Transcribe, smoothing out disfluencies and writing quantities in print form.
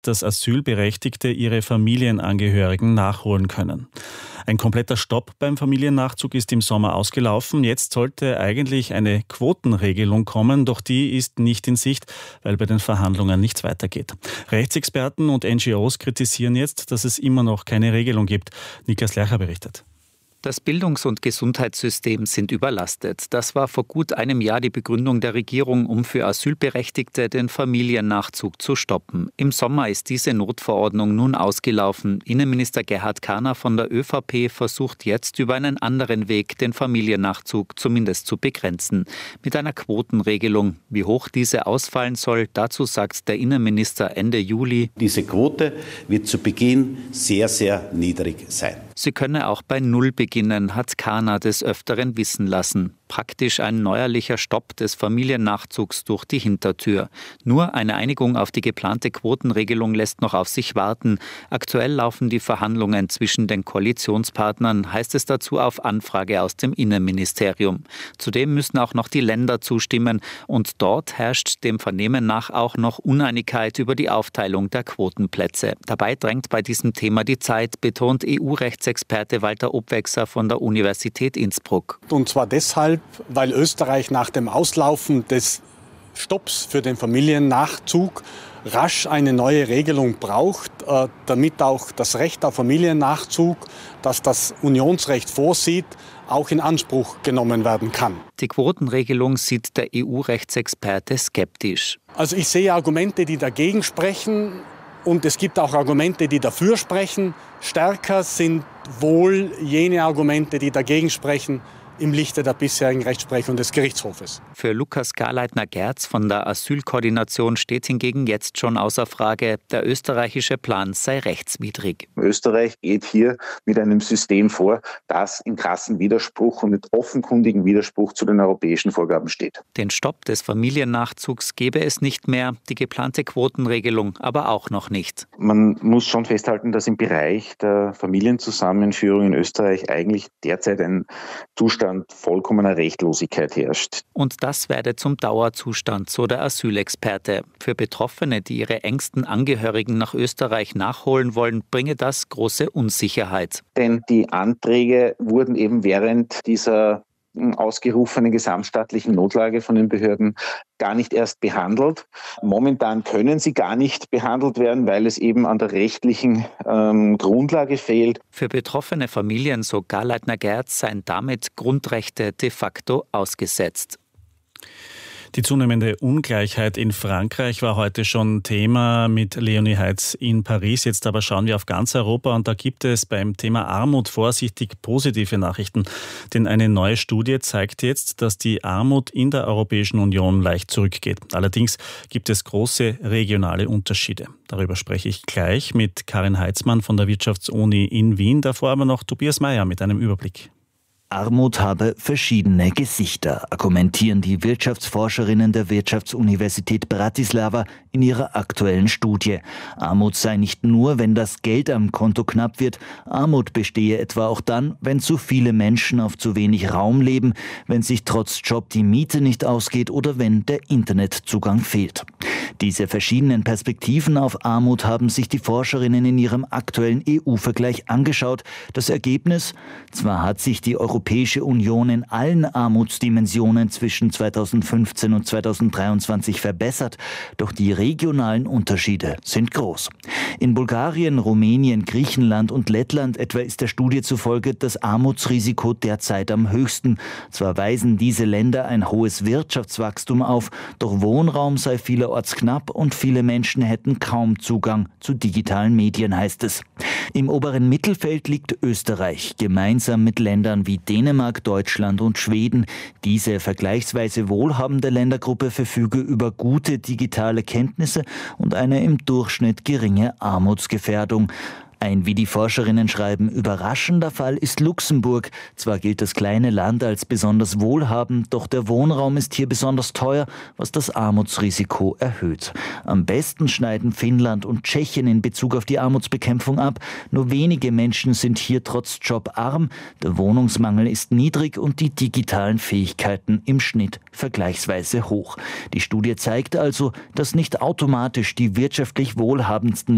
dass Asylberechtigte ihre Familienangehörigen nachholen können. Ein kompletter Stopp beim Familiennachzug ist im Sommer ausgelaufen. Jetzt sollte eigentlich eine Quotenregelung kommen, doch die ist nicht in Sicht, weil bei den Verhandlungen nichts weitergeht. Rechtsexperten und NGOs kritisieren jetzt, dass es immer noch keine Regelung gibt. Niklas Lercher berichtet. Das Bildungs- und Gesundheitssystem sind überlastet. Das war vor gut einem Jahr die Begründung der Regierung, um für Asylberechtigte den Familiennachzug zu stoppen. Im Sommer ist diese Notverordnung nun ausgelaufen. Innenminister Gerhard Karner von der ÖVP versucht jetzt über einen anderen Weg, den Familiennachzug zumindest zu begrenzen. Mit einer Quotenregelung. Wie hoch diese ausfallen soll, dazu sagt der Innenminister Ende Juli: Diese Quote wird zu Beginn sehr, sehr niedrig sein. Sie könne auch bei Null beginnen, hat Karner des Öfteren wissen lassen. Praktisch ein neuerlicher Stopp des Familiennachzugs durch die Hintertür. Nur eine Einigung auf die geplante Quotenregelung lässt noch auf sich warten. Aktuell laufen die Verhandlungen zwischen den Koalitionspartnern, heißt es dazu auf Anfrage aus dem Innenministerium. Zudem müssen auch noch die Länder zustimmen und dort herrscht dem Vernehmen nach auch noch Uneinigkeit über die Aufteilung der Quotenplätze. Dabei drängt bei diesem Thema die Zeit, betont EU-Rechtsexperte Walter Obwechser von der Universität Innsbruck. Und zwar deshalb, weil Österreich nach dem Auslaufen des Stopps für den Familiennachzug rasch eine neue Regelung braucht, damit auch das Recht auf Familiennachzug, das das Unionsrecht vorsieht, auch in Anspruch genommen werden kann. Die Quotenregelung sieht der EU-Rechtsexperte skeptisch. Also ich sehe Argumente, die dagegen sprechen, und es gibt auch Argumente, die dafür sprechen. Stärker sind wohl jene Argumente, die dagegen sprechen, im Lichte der bisherigen Rechtsprechung des Gerichtshofes. Für Lukas Garleitner-Gerz von der Asylkoordination steht hingegen jetzt schon außer Frage, der österreichische Plan sei rechtswidrig. Österreich geht hier mit einem System vor, das in krassen Widerspruch und mit offenkundigen Widerspruch zu den europäischen Vorgaben steht. Den Stopp des Familiennachzugs gäbe es nicht mehr, die geplante Quotenregelung aber auch noch nicht. Man muss schon festhalten, dass im Bereich der Familienzusammenführung in Österreich eigentlich derzeit ein Zustand vollkommener Rechtlosigkeit herrscht. Und das werde zum Dauerzustand, so der Asylexperte. Für Betroffene, die ihre engsten Angehörigen nach Österreich nachholen wollen, bringe das große Unsicherheit. Denn die Anträge wurden eben während dieser ausgerufenen gesamtstaatlichen Notlage von den Behörden gar nicht erst behandelt. Momentan können sie gar nicht behandelt werden, weil es eben an der rechtlichen Grundlage fehlt. Für betroffene Familien, so Garleitner-Gerz, seien damit Grundrechte de facto ausgesetzt. Die zunehmende Ungleichheit in Frankreich war heute schon Thema mit Leonie Heitz in Paris. Jetzt aber schauen wir auf ganz Europa und da gibt es beim Thema Armut vorsichtig positive Nachrichten. Denn eine neue Studie zeigt jetzt, dass die Armut in der Europäischen Union leicht zurückgeht. Allerdings gibt es große regionale Unterschiede. Darüber spreche ich gleich mit Karin Heitzmann von der Wirtschaftsuni in Wien. Davor aber noch Tobias Meyer mit einem Überblick. Armut habe verschiedene Gesichter, argumentieren die Wirtschaftsforscherinnen der Wirtschaftsuniversität Bratislava in ihrer aktuellen Studie. Armut sei nicht nur, wenn das Geld am Konto knapp wird. Armut bestehe etwa auch dann, wenn zu viele Menschen auf zu wenig Raum leben, wenn sich trotz Job die Miete nicht ausgeht oder wenn der Internetzugang fehlt. Diese verschiedenen Perspektiven auf Armut haben sich die Forscherinnen in ihrem aktuellen EU-Vergleich angeschaut. Das Ergebnis? Zwar hat sich die Europäische Union in allen Armutsdimensionen zwischen 2015 und 2023 verbessert, doch die regionalen Unterschiede sind groß. In Bulgarien, Rumänien, Griechenland und Lettland etwa ist der Studie zufolge das Armutsrisiko derzeit am höchsten. Zwar weisen diese Länder ein hohes Wirtschaftswachstum auf, doch Wohnraum sei vielerorts knapp und viele Menschen hätten kaum Zugang zu digitalen Medien, heißt es. Im oberen Mittelfeld liegt Österreich, gemeinsam mit Ländern wie Dänemark, Deutschland und Schweden. Diese vergleichsweise wohlhabende Ländergruppe verfüge über gute digitale Kenntnisse und eine im Durchschnitt geringe Armutsgefährdung. Ein, wie die Forscherinnen schreiben, überraschender Fall ist Luxemburg. Zwar gilt das kleine Land als besonders wohlhabend, doch der Wohnraum ist hier besonders teuer, was das Armutsrisiko erhöht. Am besten schneiden Finnland und Tschechien in Bezug auf die Armutsbekämpfung ab. Nur wenige Menschen sind hier trotz Job arm. Der Wohnungsmangel ist niedrig und die digitalen Fähigkeiten im Schnitt vergleichsweise hoch. Die Studie zeigt also, dass nicht automatisch die wirtschaftlich wohlhabendsten